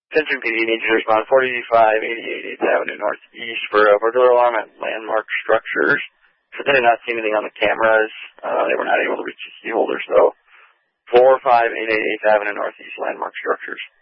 Attention PD needs to respond 4588 8th Avenue Northeast for a burglar alarm at Landmark Structures. So they did not see anything on the cameras. They were not able to reach the key holders, though. 4588 8th Avenue Northeast, Landmark Structures.